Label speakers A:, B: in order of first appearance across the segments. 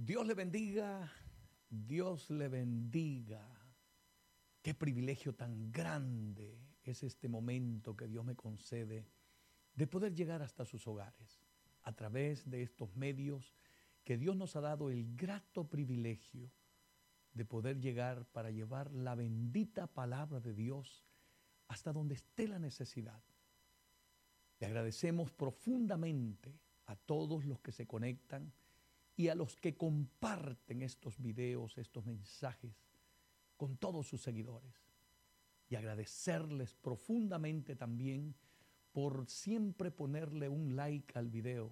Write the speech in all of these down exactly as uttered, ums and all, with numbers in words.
A: Dios le bendiga, Dios le bendiga. Qué privilegio tan grande es este momento que Dios me concede de poder llegar hasta sus hogares a través de estos medios que Dios nos ha dado el grato privilegio de poder llegar para llevar la bendita palabra de Dios hasta donde esté la necesidad. Le agradecemos profundamente a todos los que se conectan y a los que comparten estos videos, estos mensajes con todos sus seguidores. Y agradecerles profundamente también por siempre ponerle un like al video.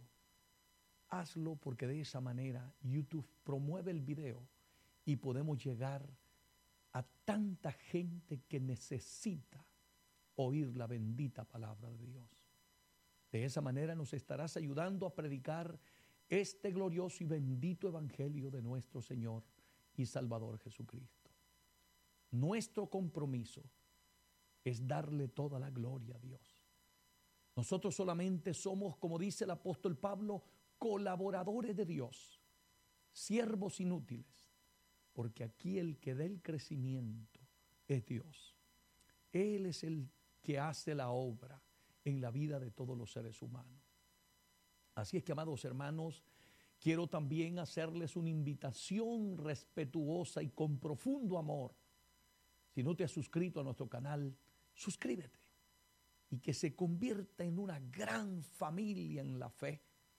A: Hazlo porque de esa manera YouTube promueve el video y podemos llegar a tanta gente que necesita oír la bendita palabra de Dios. De esa manera nos estarás ayudando a predicar este glorioso y bendito evangelio de nuestro Señor y Salvador Jesucristo. Nuestro compromiso es darle toda la gloria a Dios. Nosotros solamente somos, como dice el apóstol Pablo, colaboradores de Dios, siervos inútiles, porque aquí el que da el crecimiento es Dios. Él es el que hace la obra en la vida de todos los seres humanos. Así es que, amados hermanos, quiero también hacerles una invitación respetuosa y con profundo amor. Si no te has suscrito a nuestro canal, suscríbete y que se convierta en una gran familia en la fe,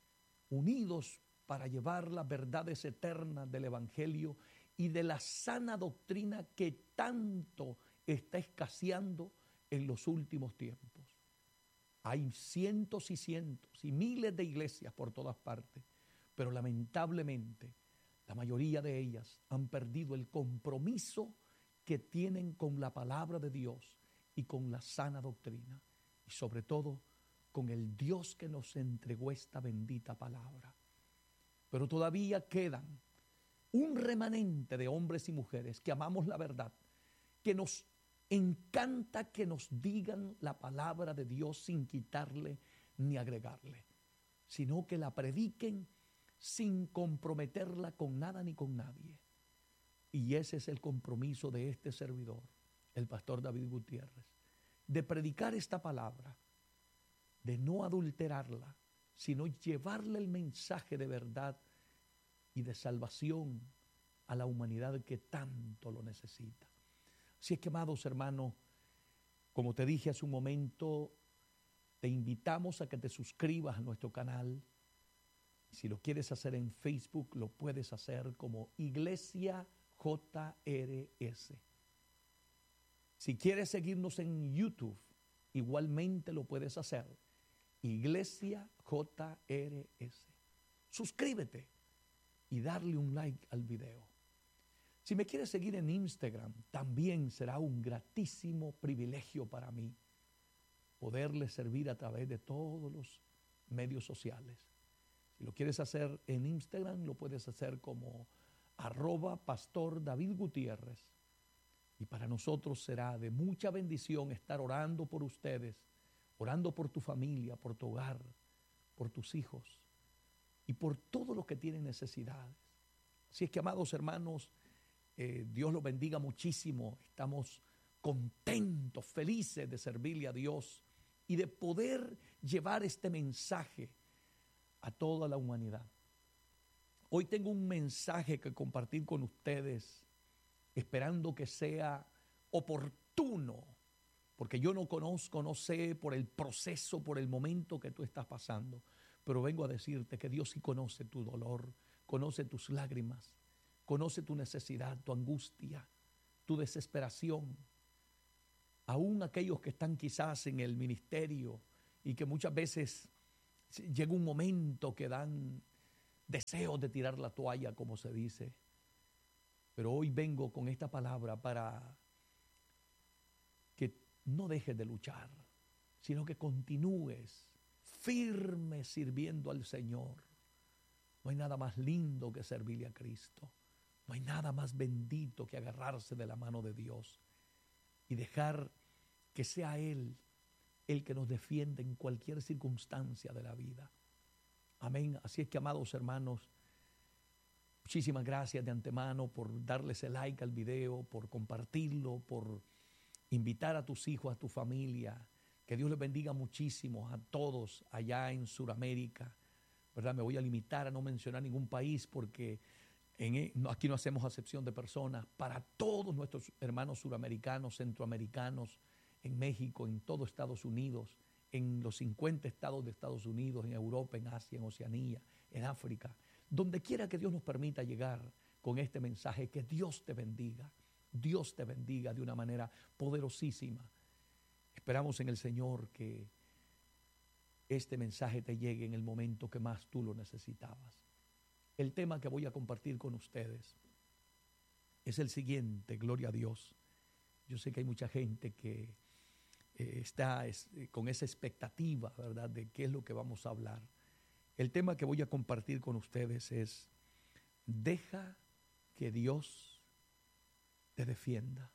A: unidos para llevar las verdades eternas del Evangelio y de la sana doctrina que tanto está escaseando en los últimos tiempos. Hay cientos y cientos y miles de iglesias por todas partes, pero lamentablemente la mayoría de ellas han perdido el compromiso que tienen con la palabra de Dios y con la sana doctrina, y sobre todo con el Dios que nos entregó esta bendita palabra. Pero todavía quedan un remanente de hombres y mujeres que amamos la verdad, que nos encanta que nos digan la palabra de Dios sin quitarle ni agregarle, sino que la prediquen sin comprometerla con nada ni con nadie. Y ese es el compromiso de este servidor, el pastor David Gutiérrez, de predicar esta palabra, de no adulterarla, sino llevarle el mensaje de verdad y de salvación a la humanidad que tanto lo necesita. Así es que, amados hermanos, como te dije hace un momento, te invitamos a que te suscribas a nuestro canal. Si lo quieres hacer en Facebook, lo puedes hacer como Iglesia J R S. Si quieres seguirnos en YouTube, igualmente lo puedes hacer. Iglesia J R S. Suscríbete y darle un like al video. Si me quieres seguir en Instagram, también será un gratísimo privilegio para mí poderle servir a través de todos los medios sociales. Si lo quieres hacer en Instagram, lo puedes hacer como arroba pastor David Gutiérrez. Y para nosotros será de mucha bendición estar orando por ustedes, orando por tu familia, por tu hogar, por tus hijos y por todos los que tienen necesidades. Así es que, amados hermanos, eh, Dios los bendiga muchísimo. Estamos contentos, felices de servirle a Dios y de poder llevar este mensaje a toda la humanidad. Hoy tengo un mensaje que compartir con ustedes, esperando que sea oportuno, porque yo no conozco, no sé por el proceso, por el momento que tú estás pasando, pero vengo a decirte que Dios sí conoce tu dolor, conoce tus lágrimas, conoce tu necesidad, tu angustia, tu desesperación. Aún aquellos que están quizás en el ministerio y que muchas veces llega un momento que dan deseos de tirar la toalla, como se dice. Pero hoy vengo con esta palabra para que no dejes de luchar, sino que continúes firme sirviendo al Señor. No hay nada más lindo que servirle a Cristo. No hay nada más bendito que agarrarse de la mano de Dios y dejar que sea Él el que nos defiende en cualquier circunstancia de la vida. Amén. Así es que, amados hermanos, Muchísimas gracias de antemano por darles el like al video, por compartirlo, por invitar a tus hijos, a tu familia. Que Dios les bendiga muchísimo a todos allá en Sudamérica, ¿verdad? Me voy a limitar a no mencionar ningún país porque en, no, aquí no hacemos acepción de personas. Para todos nuestros hermanos suramericanos, centroamericanos, en México, en todo Estados Unidos, en los cincuenta estados de Estados Unidos, en Europa, en Asia, en Oceanía, en África, donde quiera que Dios nos permita llegar con este mensaje, que Dios te bendiga, Dios te bendiga de una manera poderosísima. Esperamos en el Señor que este mensaje te llegue en el momento que más tú lo necesitabas. El tema que voy a compartir con ustedes es el siguiente, gloria a Dios. Yo sé que hay mucha gente que eh, está es, eh, con esa expectativa, ¿verdad?, de qué es lo que vamos a hablar. El tema que voy a compartir con ustedes es: deja que Dios te defienda.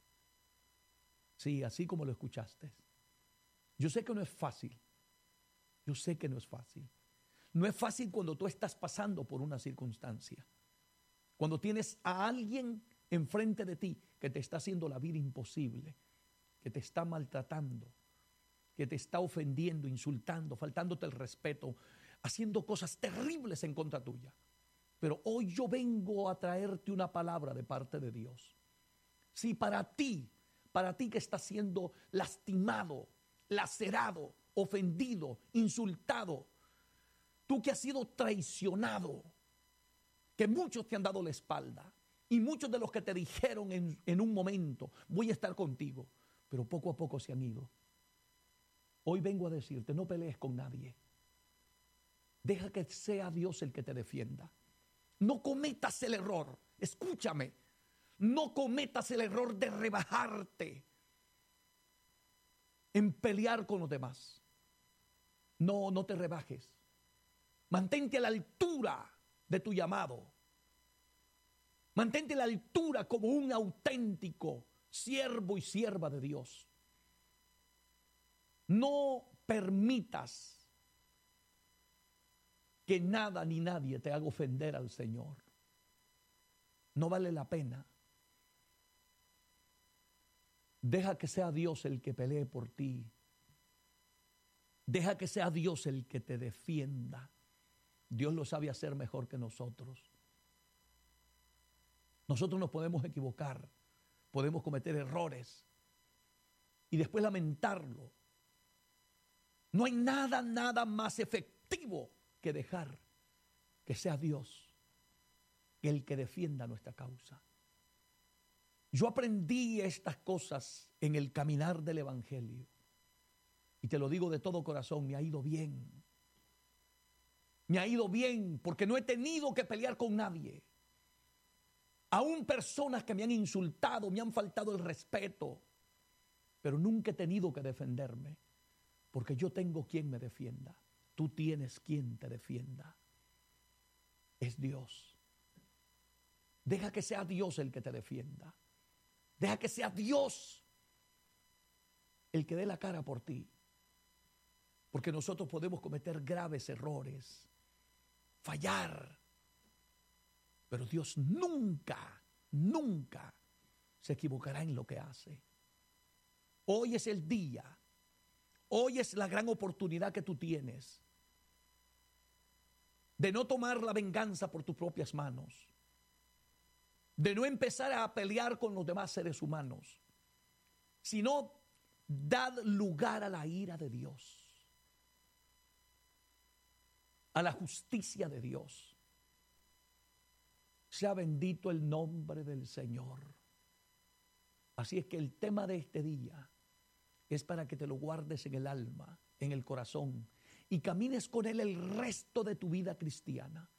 A: Sí, así como lo escuchaste. Yo sé que no es fácil. Yo sé que no es fácil. No es fácil cuando tú estás pasando por una circunstancia. Cuando tienes a alguien enfrente de ti que te está haciendo la vida imposible, que te está maltratando, que te está ofendiendo, insultando, faltándote el respeto, haciendo cosas terribles en contra tuya. Pero hoy yo vengo a traerte una palabra de parte de Dios. Si para ti, para ti que estás siendo lastimado, lacerado, ofendido, insultado, tú que has sido traicionado, que muchos te han dado la espalda y muchos de los que te dijeron en, en un momento, voy a estar contigo, pero poco a poco se han ido. Hoy vengo a decirte, no pelees con nadie. Deja que sea Dios el que te defienda. No cometas el error, escúchame, no cometas el error de rebajarte en pelear con los demás. No, no te rebajes. Mantente a la altura de tu llamado. Mantente a la altura como un auténtico siervo y sierva de Dios. No permitas que nada ni nadie te haga ofender al Señor. No vale la pena. Deja que sea Dios el que pelee por ti. Deja que sea Dios el que te defienda. Dios lo sabe hacer mejor que nosotros. Nosotros nos podemos equivocar, podemos cometer errores y después lamentarlo. No hay nada, nada más efectivo que dejar que sea Dios el que defienda nuestra causa. Yo aprendí estas cosas en el caminar del Evangelio. Y te lo digo de todo corazón, me ha ido bien. Me ha ido bien porque no he tenido que pelear con nadie. Aún personas que me han insultado, me han faltado el respeto. Pero nunca he tenido que defenderme porque yo tengo quien me defienda. Tú tienes quien te defienda. Es Dios. Deja que sea Dios el que te defienda. Deja que sea Dios el que dé la cara por ti. Porque nosotros podemos cometer graves errores, fallar. Pero Dios nunca, nunca se equivocará en lo que hace. Hoy es el día. Hoy es la gran oportunidad que tú tienes de no tomar la venganza por tus propias manos. De no empezar a pelear con los demás seres humanos, sino dad lugar a la ira de Dios, a la justicia de Dios. Sea bendito el nombre del Señor. Así es que el tema de este día es para que te lo guardes en el alma, en el corazón, y camines con él el resto de tu vida cristiana.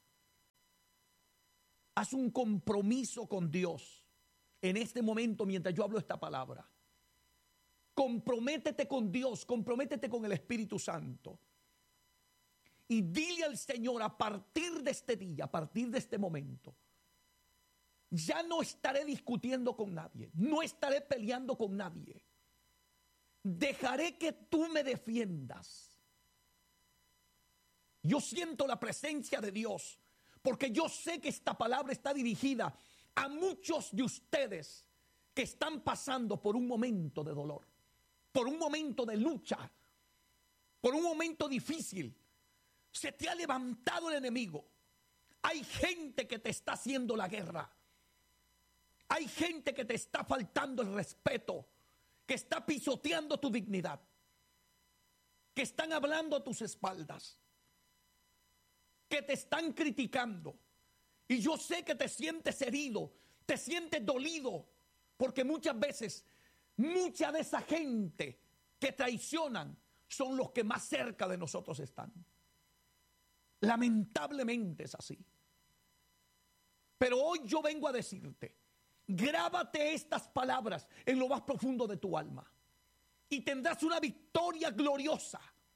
A: Haz un compromiso con Dios en este momento mientras yo hablo esta palabra. Comprométete con Dios, comprométete con el Espíritu Santo. Y dile al Señor, a partir de este día, a partir de este momento, ya no estaré discutiendo con nadie, no estaré peleando con nadie. Dejaré que tú me defiendas. Yo siento la presencia de Dios, porque yo sé que esta palabra está dirigida a muchos de ustedes que están pasando por un momento de dolor, por un momento de lucha, por un momento difícil. Se te ha levantado el enemigo. Hay gente que te está haciendo la guerra. Hay gente que te está faltando el respeto, que está pisoteando tu dignidad, que están hablando a tus espaldas, que te están criticando. Y yo sé que te sientes herido, te sientes dolido, porque muchas veces, mucha de esa gente que traicionan son los que más cerca de nosotros están. Lamentablemente es así. Pero hoy yo vengo a decirte, grábate estas palabras en lo más profundo de tu alma y tendrás una victoria gloriosa.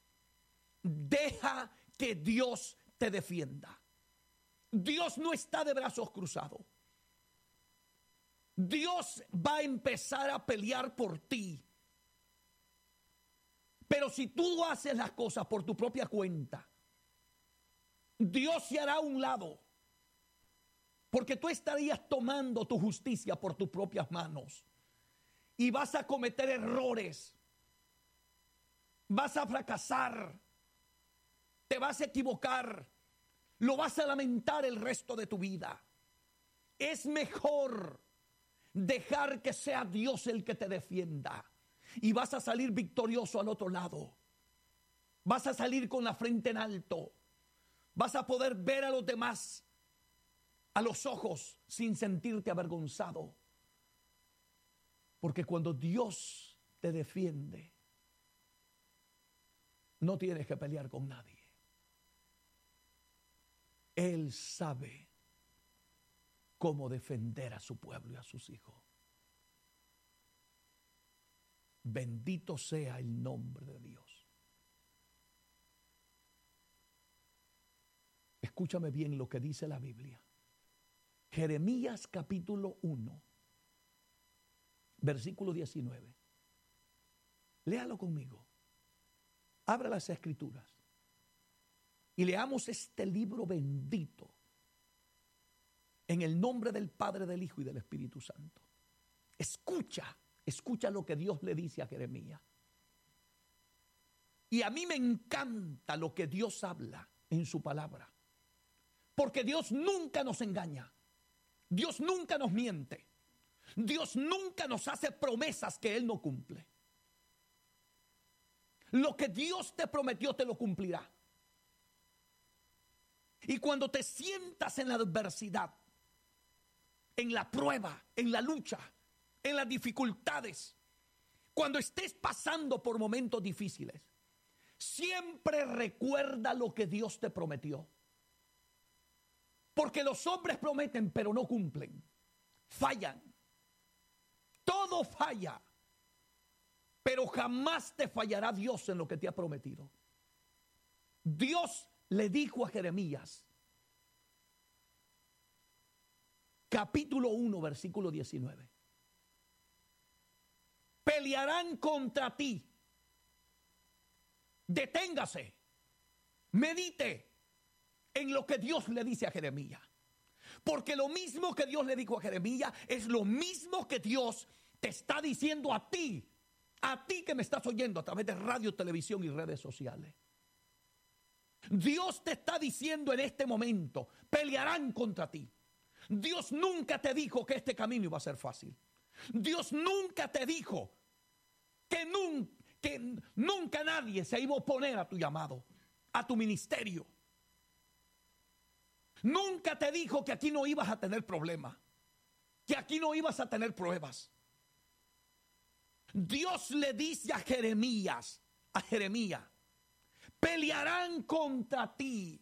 A: Deja que Dios te defienda. Dios no está de brazos cruzados. Dios va a empezar a pelear por ti. Pero si tú haces las cosas por tu propia cuenta, Dios se hará a un lado, porque tú estarías tomando tu justicia por tus propias manos y vas a cometer errores, vas a fracasar, te vas a equivocar, lo vas a lamentar el resto de tu vida. Es mejor dejar que sea Dios el que te defienda y vas a salir victorioso al otro lado. Vas a salir con la frente en alto. Vas a poder ver a los demás a los ojos sin sentirte avergonzado. Porque cuando Dios te defiende, no tienes que pelear con nadie. Él sabe cómo defender a su pueblo y a sus hijos. Bendito sea el nombre de Dios. Escúchame bien lo que dice la Biblia. Jeremías capítulo uno, versículo diecinueve. Léalo conmigo. Abra las escrituras y leamos este libro bendito en el nombre del Padre, del Hijo y del Espíritu Santo. Escucha, escucha lo que Dios le dice a Jeremías. Y a mí me encanta lo que Dios habla en su palabra. Porque Dios nunca nos engaña. Dios nunca nos miente. Dios nunca nos hace promesas que Él no cumple. Lo que Dios te prometió te lo cumplirá. Y cuando te sientas en la adversidad, en la prueba, en la lucha, en las dificultades, cuando estés pasando por momentos difíciles, siempre recuerda lo que Dios te prometió. Porque los hombres prometen, pero no cumplen. Fallan. Todo falla. Pero jamás te fallará Dios en lo que te ha prometido. Dios le dijo a Jeremías, capítulo uno, versículo diecinueve. Pelearán contra ti. Deténgase. Medite en lo que Dios le dice a Jeremías. Porque lo mismo que Dios le dijo a Jeremías es lo mismo que Dios te está diciendo a ti. A ti que me estás oyendo a través de radio, televisión y redes sociales. Dios te está diciendo en este momento, pelearán contra ti. Dios nunca te dijo que este camino iba a ser fácil. Dios nunca te dijo que, nun, que nunca nadie se iba a oponer a tu llamado, a tu ministerio. Nunca te dijo que aquí no ibas a tener problemas, que aquí no ibas a tener pruebas. Dios le dice a Jeremías, a Jeremías, pelearán contra ti.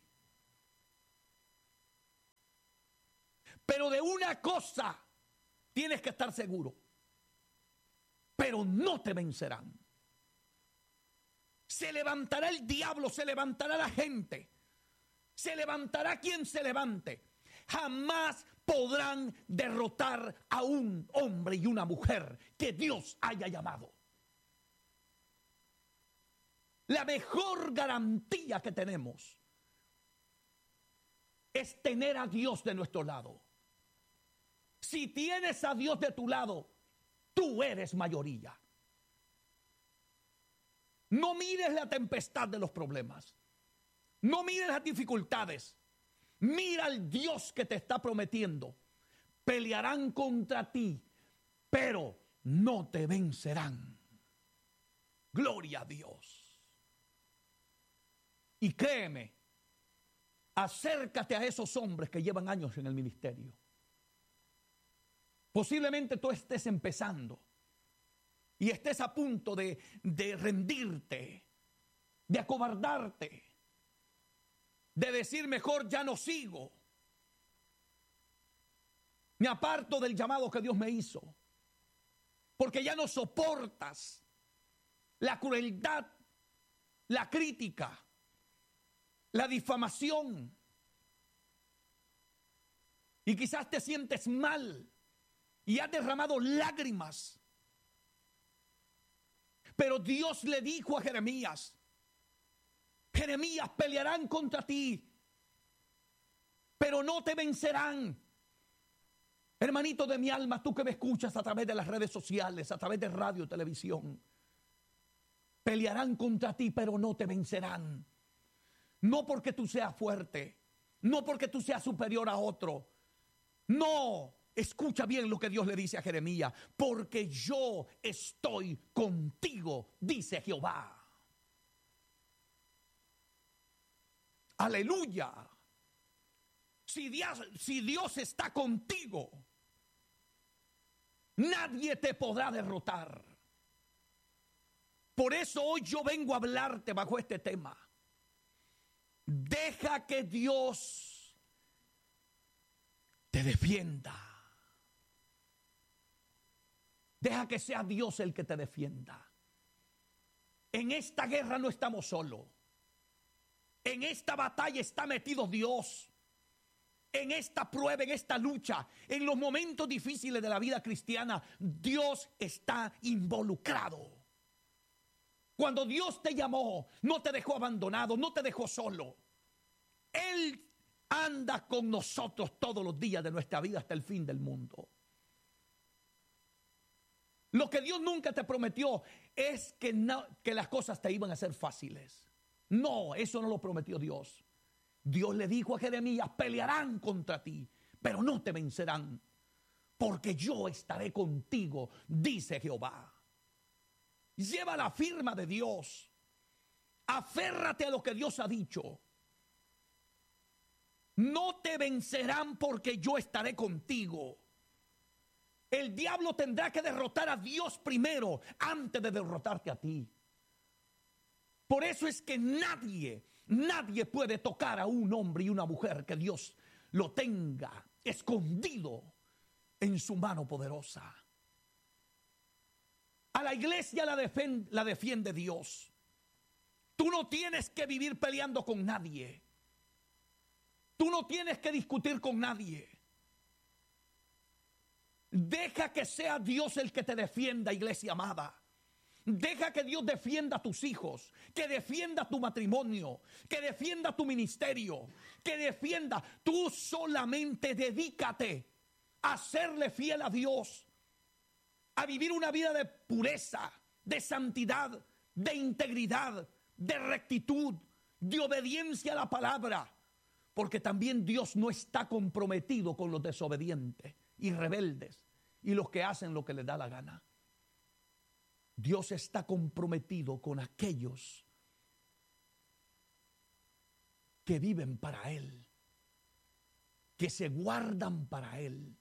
A: Pero de una cosa tienes que estar seguro, pero no te vencerán. Se levantará el diablo, se levantará la gente. Se levantará quien se levante. Jamás podrán derrotar a un hombre y una mujer que Dios haya llamado. La mejor garantía que tenemos es tener a Dios de nuestro lado. Si tienes a Dios de tu lado, tú eres mayoría. No mires la tempestad de los problemas. No mires las dificultades. Mira al Dios que te está prometiendo. Pelearán contra ti, pero no te vencerán. Gloria a Dios. Y créeme, acércate a esos hombres que llevan años en el ministerio. Posiblemente tú estés empezando y estés a punto de, de rendirte, de acobardarte, de decir mejor ya no sigo. Me aparto del llamado que Dios me hizo, porque ya no soportas la crueldad, la crítica, la difamación. Y quizás te sientes mal y has derramado lágrimas. Pero Dios le dijo a Jeremías: Jeremías, pelearán contra ti, pero no te vencerán. Hermanito de mi alma, tú que me escuchas a través de las redes sociales, a través de radio, televisión, pelearán contra ti, pero no te vencerán. No porque tú seas fuerte, no porque tú seas superior a otro. No, escucha bien lo que Dios le dice a Jeremías: porque yo estoy contigo, dice Jehová. Aleluya. Si Dios, si Dios está contigo, nadie te podrá derrotar. Por eso hoy yo vengo a hablarte bajo este tema. Deja que Dios te defienda. Deja que sea Dios el que te defienda. En esta guerra no estamos solos. En esta batalla está metido Dios. En esta prueba, en esta lucha, en los momentos difíciles de la vida cristiana, Dios está involucrado. Cuando Dios te llamó, no te dejó abandonado, no te dejó solo. Él anda con nosotros todos los días de nuestra vida hasta el fin del mundo. Lo que Dios nunca te prometió es que, no, que las cosas te iban a ser fáciles. No, eso no lo prometió Dios. Dios le dijo a Jeremías: pelearán contra ti, pero no te vencerán, porque yo estaré contigo, dice Jehová. Lleva la firma de Dios. Aférrate a lo que Dios ha dicho. No te vencerán porque yo estaré contigo. El diablo tendrá que derrotar a Dios primero antes de derrotarte a ti. Por eso es que nadie, nadie puede tocar a un hombre y una mujer que Dios lo tenga escondido en su mano poderosa. A la iglesia la defiende, la defiende Dios. Tú no tienes que vivir peleando con nadie. Tú no tienes que discutir con nadie. Deja que sea Dios el que te defienda, iglesia amada. Deja que Dios defienda a tus hijos, que defienda tu matrimonio, que defienda tu ministerio, que defienda. Tú solamente dedícate a serle fiel a Dios, a vivir una vida de pureza, de santidad, de integridad, de rectitud, de obediencia a la palabra. Porque también Dios no está comprometido con los desobedientes y rebeldes y los que hacen lo que les da la gana. Dios está comprometido con aquellos que viven para Él, que se guardan para Él.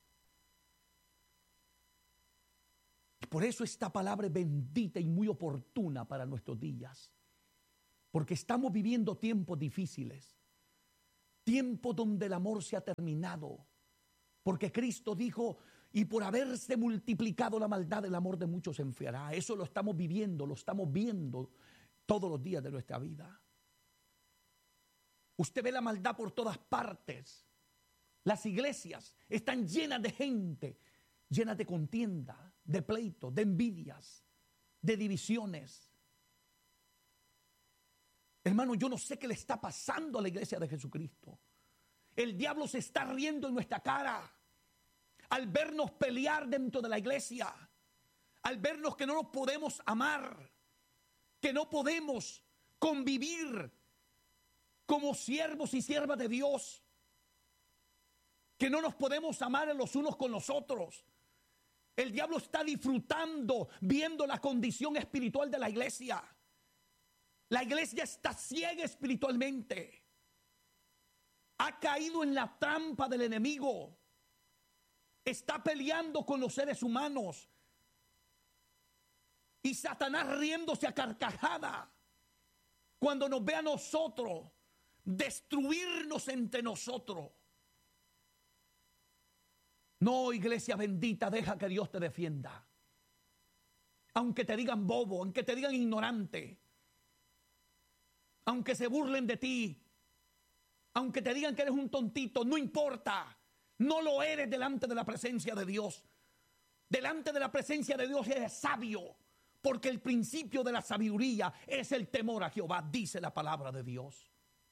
A: Por eso esta palabra es bendita y muy oportuna para nuestros días. Porque estamos viviendo tiempos difíciles. Tiempos donde el amor se ha terminado. Porque Cristo dijo: y por haberse multiplicado la maldad, el amor de muchos se enfriará. Eso lo estamos viviendo, lo estamos viendo todos los días de nuestra vida. Usted ve la maldad por todas partes. Las iglesias están llenas de gente, llenas de contienda, de pleitos, de envidias, de divisiones. Hermano, yo no sé qué le está pasando a la iglesia de Jesucristo. El diablo se está riendo en nuestra cara al vernos pelear dentro de la iglesia, al vernos que no nos podemos amar, que no podemos convivir como siervos y siervas de Dios, que no nos podemos amar los unos con los otros. El diablo está disfrutando viendo la condición espiritual de la iglesia. La iglesia está ciega espiritualmente. Ha caído en la trampa del enemigo. Está peleando con los seres humanos. Y Satanás riéndose a carcajada cuando nos ve a nosotros destruirnos entre nosotros. No, iglesia bendita, deja que Dios te defienda. Aunque te digan bobo, aunque te digan ignorante, aunque se burlen de ti, aunque te digan que eres un tontito, no importa. No lo eres delante de la presencia de Dios. Delante de la presencia de Dios eres sabio, porque el principio de la sabiduría es el temor a Jehová, dice la palabra de Dios.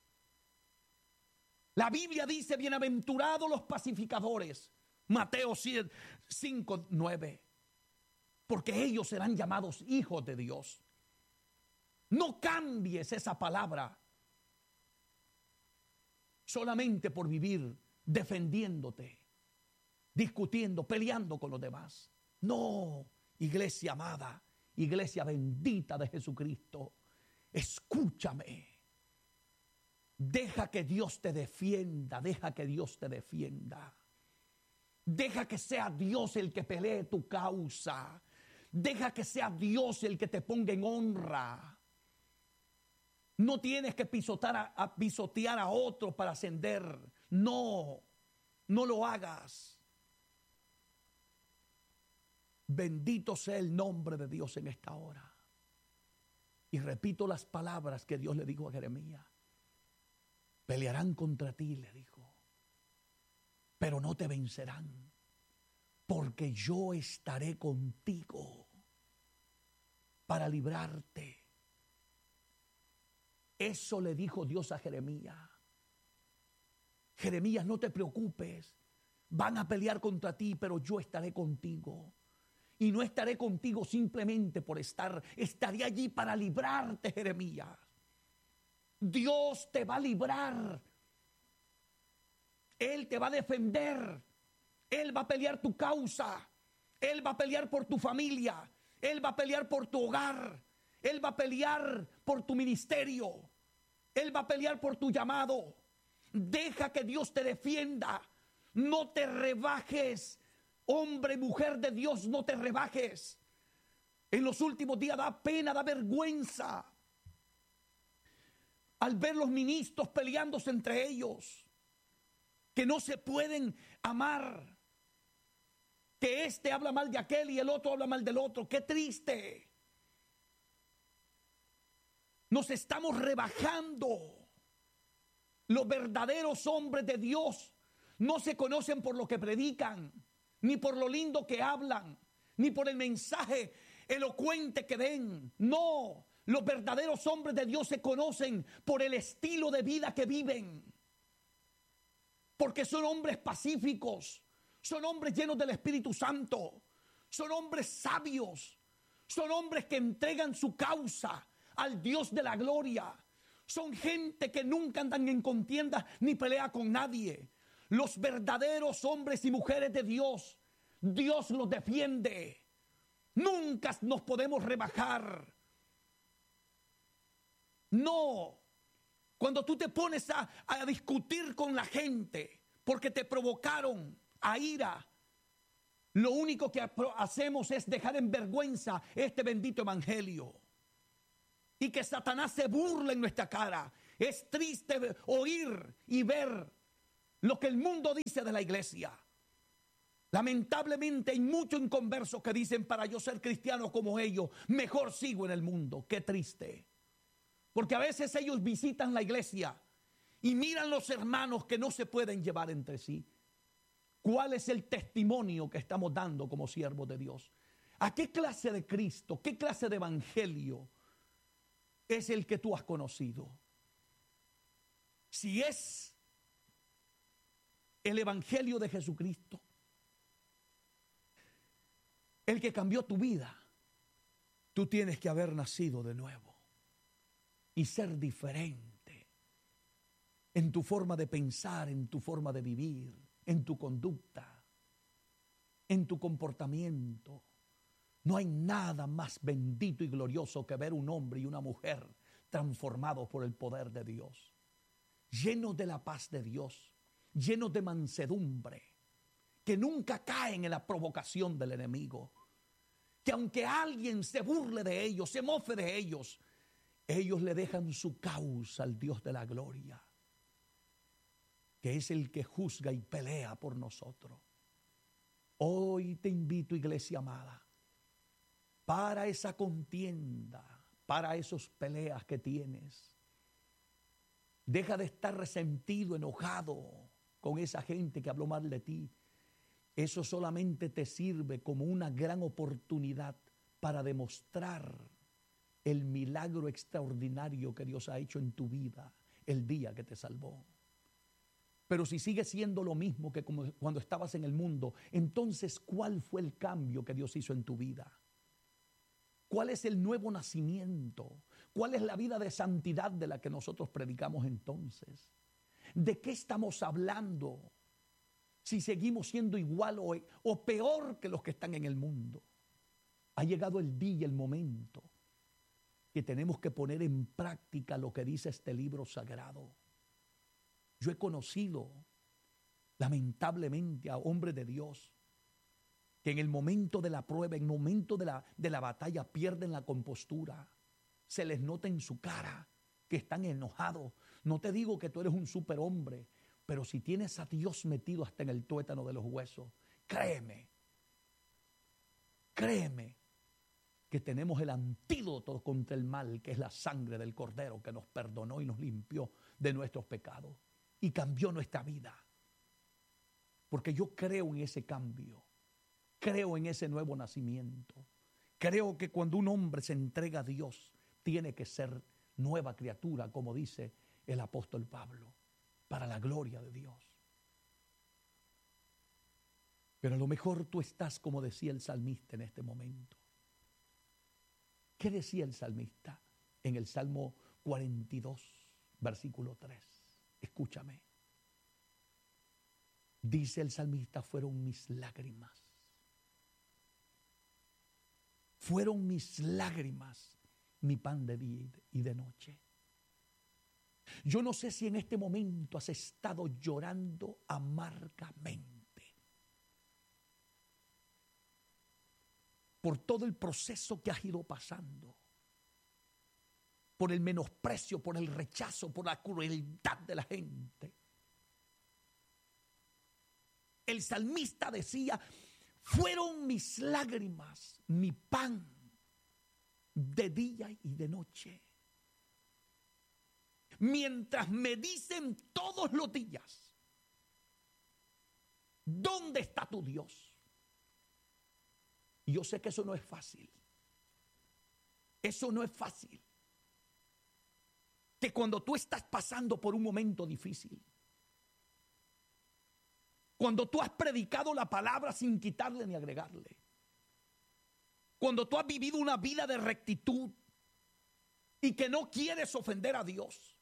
A: La Biblia dice, bienaventurados los pacificadores, Mateo cinco, nueve, porque ellos serán llamados hijos de Dios. No cambies esa palabra solamente por vivir defendiéndote, discutiendo, peleando con los demás. No, iglesia amada, iglesia bendita de Jesucristo, escúchame. Deja que Dios te defienda, deja que Dios te defienda. Deja que sea Dios el que pelee tu causa. Deja que sea Dios el que te ponga en honra. No tienes que pisotear a, a pisotear a otro para ascender. No, no lo hagas. Bendito sea el nombre de Dios en esta hora. Y repito las palabras que Dios le dijo a Jeremías. Pelearán contra ti, le dijo, pero no te vencerán, porque yo estaré contigo para librarte. Eso le dijo Dios a Jeremías. Jeremías, no te preocupes, van a pelear contra ti, pero yo estaré contigo. Y no estaré contigo simplemente por estar, estaré allí para librarte, Jeremías. Dios te va a librar. Él te va a defender. Él va a pelear tu causa. Él va a pelear por tu familia. Él va a pelear por tu hogar. Él va a pelear por tu ministerio. Él va a pelear por tu llamado. Deja que Dios te defienda. No te rebajes. Hombre, mujer de Dios, no te rebajes. En los últimos días da pena, da vergüenza al ver los ministros peleándose entre ellos, que no se pueden amar, que este habla mal de aquel y el otro habla mal del otro. ¡Qué triste! Nos estamos rebajando. Los verdaderos hombres de Dios no se conocen por lo que predican, ni por lo lindo que hablan, ni por el mensaje elocuente que den. No, los verdaderos hombres de Dios se conocen por el estilo de vida que viven. Porque son hombres pacíficos, son hombres llenos del Espíritu Santo, son hombres sabios, son hombres que entregan su causa al Dios de la gloria. Son gente que nunca andan en contienda ni pelea con nadie. Los verdaderos hombres y mujeres de Dios, Dios los defiende. Nunca nos podemos rebajar. No. Cuando tú te pones a, a discutir con la gente porque te provocaron a ira, lo único que hacemos es dejar en vergüenza este bendito evangelio. Y que Satanás se burle en nuestra cara. Es triste oír y ver lo que el mundo dice de la iglesia. Lamentablemente hay muchos inconversos que dicen, para yo ser cristiano como ellos, mejor sigo en el mundo. Qué triste. Porque a veces ellos visitan la iglesia y miran los hermanos que no se pueden llevar entre sí. ¿Cuál es el testimonio que estamos dando como siervos de Dios? ¿A qué clase de Cristo, qué clase de evangelio es el que tú has conocido? Si es el evangelio de Jesucristo, el que cambió tu vida, tú tienes que haber nacido de nuevo y ser diferente en tu forma de pensar, en tu forma de vivir, en tu conducta, en tu comportamiento. No hay nada más bendito y glorioso que ver un hombre y una mujer transformados por el poder de Dios, llenos de la paz de Dios, llenos de mansedumbre, que nunca caen en la provocación del enemigo, que aunque alguien se burle de ellos, se mofe de ellos, ellos le dejan su causa al Dios de la gloria, que es el que juzga y pelea por nosotros. Hoy te invito, iglesia amada, para esa contienda, para esas peleas que tienes. Deja de estar resentido, enojado con esa gente que habló mal de ti. Eso solamente te sirve como una gran oportunidad para demostrar el milagro extraordinario que Dios ha hecho en tu vida el día que te salvó. Pero si sigue siendo lo mismo que como cuando estabas en el mundo, entonces ¿cuál fue el cambio que Dios hizo en tu vida? ¿Cuál es el nuevo nacimiento? ¿Cuál es la vida de santidad de la que nosotros predicamos entonces? ¿De qué estamos hablando si seguimos siendo igual o, o peor que los que están en el mundo? Ha llegado el día y el momento que tenemos que poner en práctica lo que dice este libro sagrado. Yo he conocido, lamentablemente, a hombres de Dios que en el momento de la prueba, en el momento de la, de la batalla, pierden la compostura. Se les nota en su cara que están enojados. No te digo que tú eres un superhombre, pero si tienes a Dios metido hasta en el tuétano de los huesos, créeme, créeme que tenemos el antídoto contra el mal, que es la sangre del Cordero que nos perdonó y nos limpió de nuestros pecados y cambió nuestra vida. Porque yo creo en ese cambio, creo en ese nuevo nacimiento. Creo que cuando un hombre se entrega a Dios, tiene que ser nueva criatura, como dice el apóstol Pablo, para la gloria de Dios. Pero a lo mejor tú estás como decía el salmista en este momento. ¿Qué decía el salmista en el Salmo cuarenta y dos, versículo tres? Escúchame. Dice el salmista, fueron mis lágrimas. Fueron mis lágrimas mi pan de día y de noche. Yo no sé si en este momento has estado llorando amargamente por todo el proceso que has ido pasando, por el menosprecio, por el rechazo, por la crueldad de la gente. El salmista decía, fueron mis lágrimas mi pan de día y de noche. Mientras me dicen todos los días, ¿dónde está tu Dios? Y yo sé que eso no es fácil. Eso no es fácil. Que cuando tú estás pasando por un momento difícil, cuando tú has predicado la palabra sin quitarle ni agregarle, cuando tú has vivido una vida de rectitud y que no quieres ofender a Dios,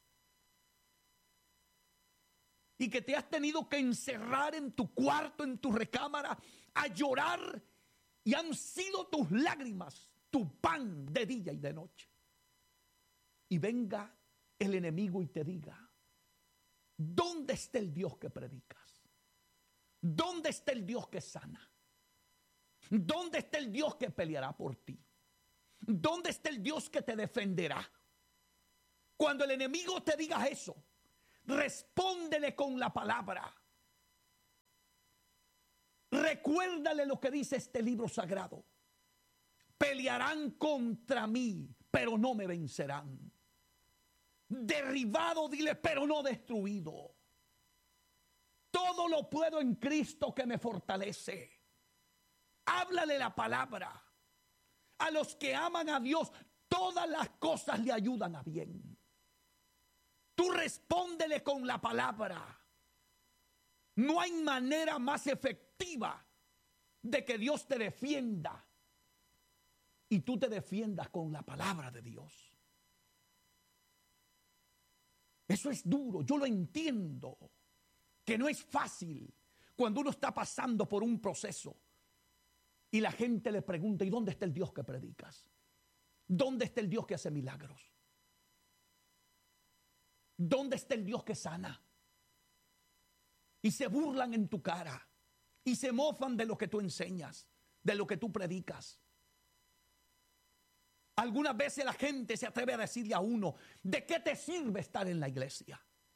A: y que te has tenido que encerrar en tu cuarto, en tu recámara, a llorar, y han sido tus lágrimas tu pan de día y de noche. Y venga el enemigo y te diga, ¿dónde está el Dios que predicas? ¿Dónde está el Dios que sana? ¿Dónde está el Dios que peleará por ti? ¿Dónde está el Dios que te defenderá? Cuando el enemigo te diga eso, respóndele con la palabra. Recuérdale lo que dice este libro sagrado. Pelearán contra mí, pero no me vencerán. Derribado, dile, pero no destruido. Todo lo puedo en Cristo que me fortalece. Háblale la palabra. A los que aman a Dios, todas las cosas le ayudan a bien. Tú respóndele con la palabra. No hay manera más efectiva de que Dios te defienda y tú te defiendas con la palabra de Dios. Eso es duro, yo lo entiendo, que no es fácil cuando uno está pasando por un proceso y la gente le pregunta: ¿y dónde está el Dios que predicas? ¿Dónde está el Dios que hace milagros? ¿Dónde está el Dios que sana? Y se burlan en tu cara y se mofan de lo que tú enseñas, de lo que tú predicas. Algunas veces la gente se atreve a decirle a uno: ¿de qué te sirve estar en la iglesia?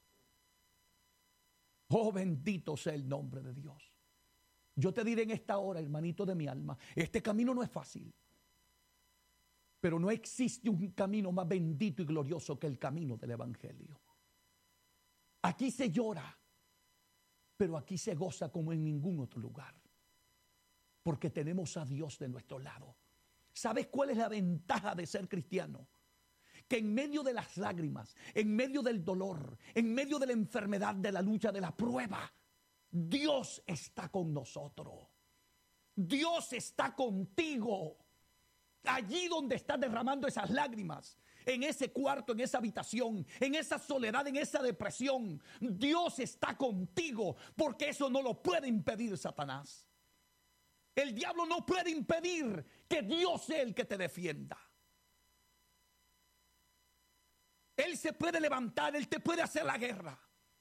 A: Oh, bendito sea el nombre de Dios. Yo te diré en esta hora, hermanito de mi alma, este camino no es fácil, pero no existe un camino más bendito y glorioso que el camino del evangelio. Aquí se llora, pero aquí se goza como en ningún otro lugar, porque tenemos a Dios de nuestro lado. ¿Sabes cuál es la ventaja de ser cristiano? Que en medio de las lágrimas, en medio del dolor, en medio de la enfermedad, de la lucha, de la prueba, Dios está con nosotros. Dios está contigo. Allí donde estás derramando esas lágrimas, en ese cuarto, en esa habitación, en esa soledad, en esa depresión, Dios está contigo, porque eso no lo puede impedir Satanás. El diablo no puede impedir que Dios sea el que te defienda. Él se puede levantar, Él te puede hacer la guerra,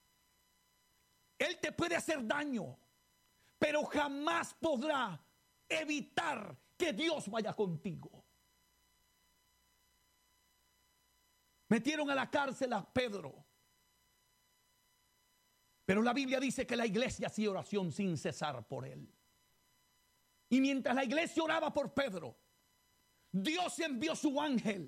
A: Él te puede hacer daño, pero jamás podrá evitar que Dios vaya contigo. Metieron a la cárcel a Pedro, pero la Biblia dice que la iglesia hacía oración sin cesar por él. Y mientras la iglesia oraba por Pedro, Dios envió su ángel,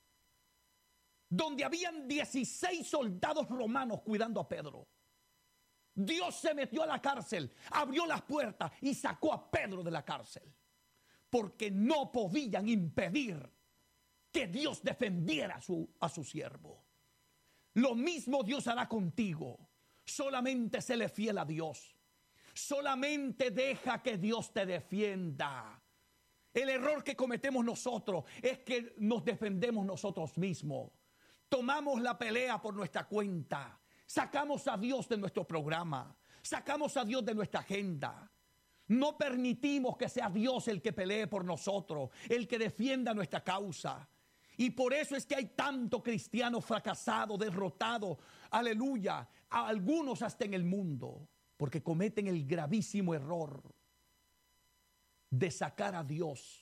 A: donde habían dieciséis soldados romanos cuidando a Pedro. Dios se metió a la cárcel, abrió las puertas y sacó a Pedro de la cárcel, porque no podían impedir que Dios defendiera a su, a su siervo. Lo mismo Dios hará contigo. Solamente séle fiel a Dios. Solamente deja que Dios te defienda. El error que cometemos nosotros es que nos defendemos nosotros mismos. Tomamos la pelea por nuestra cuenta. Sacamos a Dios de nuestro programa. Sacamos a Dios de nuestra agenda. No permitimos que sea Dios el que pelee por nosotros, el que defienda nuestra causa. Y por eso es que hay tanto cristiano fracasado, derrotado, aleluya, a algunos hasta en el mundo, porque cometen el gravísimo error de sacar a Dios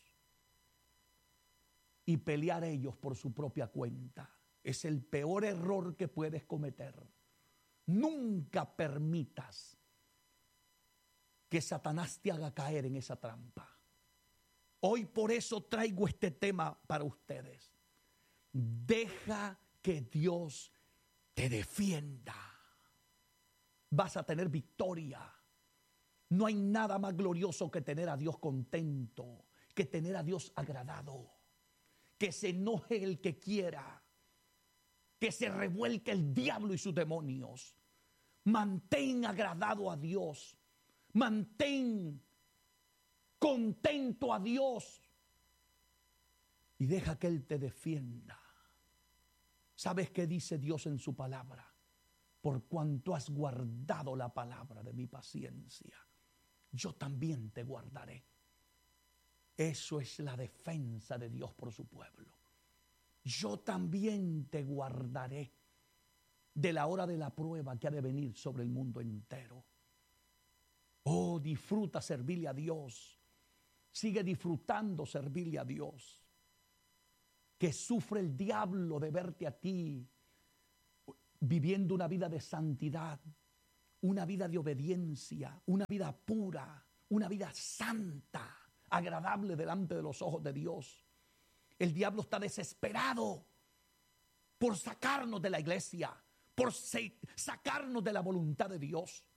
A: y pelear ellos por su propia cuenta. Es el peor error que puedes cometer. Nunca permitas que Satanás te haga caer en esa trampa. Hoy por eso traigo este tema para ustedes. Deja que Dios te defienda. Vas a tener victoria. No hay nada más glorioso que tener a Dios contento, que tener a Dios agradado. Que se enoje el que quiera, que se revuelque el diablo y sus demonios. Mantén agradado a Dios. Mantén contento a Dios. Y deja que Él te defienda. ¿Sabes qué dice Dios en su palabra? Por cuanto has guardado la palabra de mi paciencia, yo también te guardaré. Eso es la defensa de Dios por su pueblo. Yo también te guardaré de la hora de la prueba que ha de venir sobre el mundo entero. Oh, disfruta servirle a Dios. Sigue disfrutando servirle a Dios. Que sufre el diablo de verte a ti viviendo una vida de santidad, una vida de obediencia, una vida pura, una vida santa, agradable delante de los ojos de Dios. El diablo está desesperado por sacarnos de la iglesia, por sacarnos de la voluntad de Dios.